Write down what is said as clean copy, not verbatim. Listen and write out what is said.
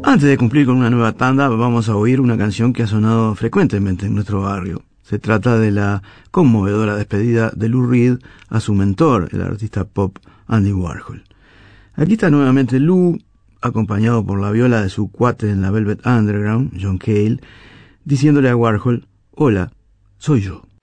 Antes de cumplir con una nueva tanda, vamos a oír una canción que ha sonado frecuentemente en nuestro barrio. Se trata de la conmovedora despedida de Lou Reed a su mentor, el artista pop Andy Warhol. Aquí está nuevamente Lou, acompañado por la viola de su cuate en la Velvet Underground, John Cale, diciéndole a Warhol: «Hola, soy yo».